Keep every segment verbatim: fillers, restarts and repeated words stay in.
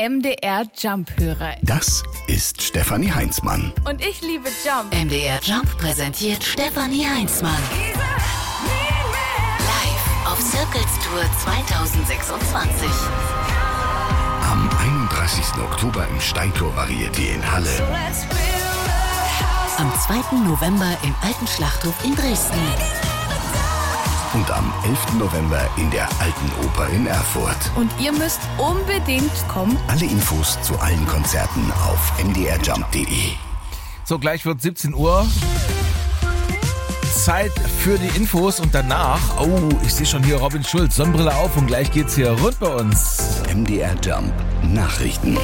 M D R Jump-Hörer. Das ist Stefanie Heinzmann. Und ich liebe Jump. M D R Jump präsentiert Stefanie Heinzmann. Live auf Circles Tour zwanzig sechsundzwanzig. Am einunddreißigsten Oktober im Steintor Varieté in Halle. Am zweiten November im Alten Schlachthof in Dresden. Und am elften November in der Alten Oper in Erfurt. Und ihr müsst unbedingt kommen. Alle Infos zu allen Konzerten auf m d r jump punkt d e. So, gleich wird siebzehn Uhr. Zeit für die Infos und danach, oh, ich sehe schon hier Robin Schulz, Sonnenbrille auf und gleich geht's hier rund bei uns. M D R Jump Nachrichten.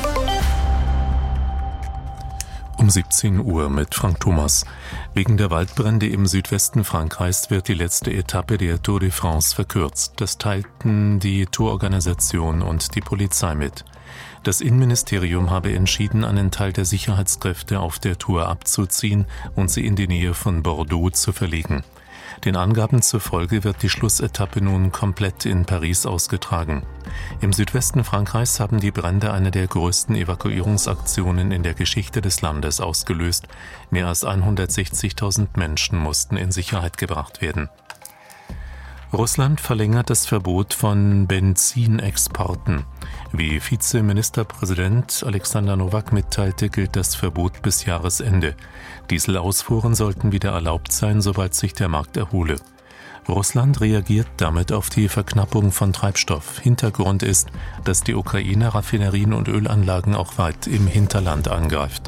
Um siebzehn Uhr mit Frank Thomas. Wegen der Waldbrände im Südwesten Frankreichs wird die letzte Etappe der Tour de France verkürzt. Das teilten die Tourorganisation und die Polizei mit. Das Innenministerium habe entschieden, einen Teil der Sicherheitskräfte auf der Tour abzuziehen und sie in die Nähe von Bordeaux zu verlegen. Den Angaben zufolge wird die Schlussetappe nun komplett in Paris ausgetragen. Im Südwesten Frankreichs haben die Brände eine der größten Evakuierungsaktionen in der Geschichte des Landes ausgelöst. Mehr als hundertsechzigtausend Menschen mussten in Sicherheit gebracht werden. Russland verlängert das Verbot von Benzinexporten. Wie Vizeministerpräsident Alexander Nowak mitteilte, gilt das Verbot bis Jahresende. Dieselausfuhren sollten wieder erlaubt sein, sobald sich der Markt erhole. Russland reagiert damit auf die Verknappung von Treibstoff. Hintergrund ist, dass die Ukraine Raffinerien und Ölanlagen auch weit im Hinterland angreift.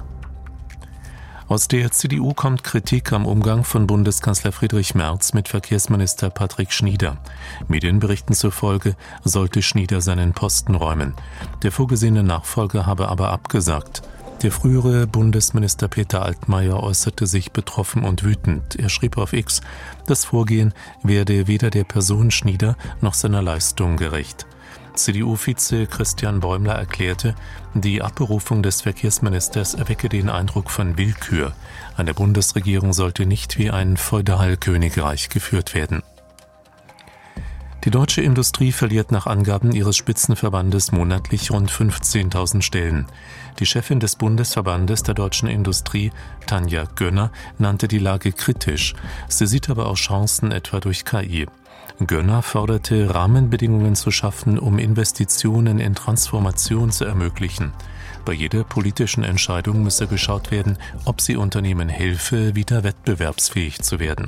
Aus der C D U kommt Kritik am Umgang von Bundeskanzler Friedrich Merz mit Verkehrsminister Patrick Schnieder. Medienberichten zufolge sollte Schnieder seinen Posten räumen. Der vorgesehene Nachfolger habe aber abgesagt. Der frühere Bundesminister Peter Altmaier äußerte sich betroffen und wütend. Er schrieb auf X, das Vorgehen werde weder der Person Schnieder noch seiner Leistung gerecht. C D U-Vize Christian Bäumler erklärte, die Abberufung des Verkehrsministers erwecke den Eindruck von Willkür. Eine Bundesregierung sollte nicht wie ein Feudalkönigreich geführt werden. Die deutsche Industrie verliert nach Angaben ihres Spitzenverbandes monatlich rund fünfzehntausend Stellen. Die Chefin des Bundesverbandes der deutschen Industrie, Tanja Gönner, nannte die Lage kritisch. Sie sieht aber auch Chancen etwa durch K I. Gönner forderte, Rahmenbedingungen zu schaffen, um Investitionen in Transformation zu ermöglichen. Bei jeder politischen Entscheidung müsse geschaut werden, ob sie Unternehmen helfe, wieder wettbewerbsfähig zu werden.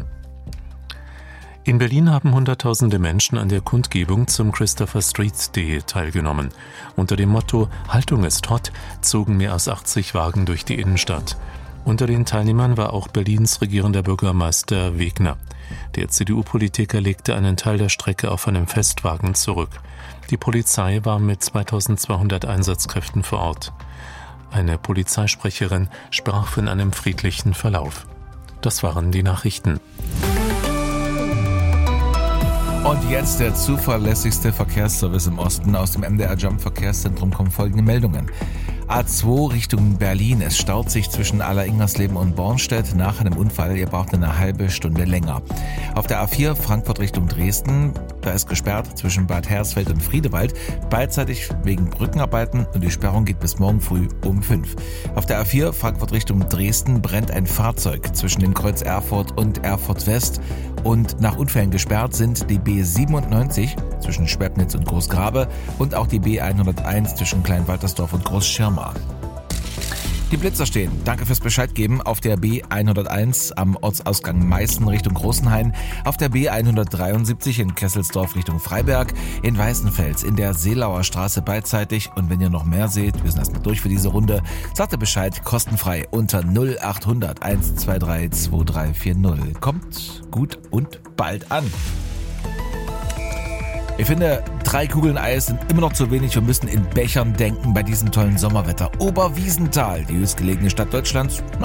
In Berlin haben Hunderttausende Menschen an der Kundgebung zum Christopher Street Day teilgenommen. Unter dem Motto »Haltung ist hot« zogen mehr als achtzig Wagen durch die Innenstadt. Unter den Teilnehmern war auch Berlins regierender Bürgermeister Wegner. Der C D U-Politiker legte einen Teil der Strecke auf einem Festwagen zurück. Die Polizei war mit zweitausendzweihundert Einsatzkräften vor Ort. Eine Polizeisprecherin sprach von einem friedlichen Verlauf. Das waren die Nachrichten. Und jetzt der zuverlässigste Verkehrsservice im Osten. Aus dem M D R Jump Verkehrszentrum kommen folgende Meldungen. A zwei Richtung Berlin. Es staut sich zwischen Aller-Ingersleben und Bornstedt nach einem Unfall. Ihr braucht eine halbe Stunde länger. Auf der A vier Frankfurt Richtung Dresden. Da ist gesperrt zwischen Bad Hersfeld und Friedewald. Beidseitig wegen Brückenarbeiten und die Sperrung geht bis morgen früh um fünf. Auf der A vier Frankfurt Richtung Dresden brennt ein Fahrzeug zwischen dem Kreuz Erfurt und Erfurt West. Und nach Unfällen gesperrt sind die B siebenundneunzig zwischen Schwebnitz und Großgrabe und auch die B hunderteins zwischen Kleinwaltersdorf und Großschirma. Die Blitzer stehen. Danke fürs Bescheid geben. Auf der B hunderteins am Ortsausgang Meißen Richtung Großenhain, auf der B hundertdreiundsiebzig in Kesselsdorf Richtung Freiberg, in Weißenfels in der Seelauer Straße beidseitig. Und wenn ihr noch mehr seht, wir sind erstmal durch für diese Runde, sagt ihr Bescheid, kostenfrei unter null achthundert eins zwei drei zwei drei vier null. Kommt gut und bald an. Ich finde, drei Kugeln Eis sind immer noch zu wenig. Wir müssen in Bechern denken bei diesem tollen Sommerwetter. Oberwiesenthal, die höchstgelegene Stadt Deutschlands,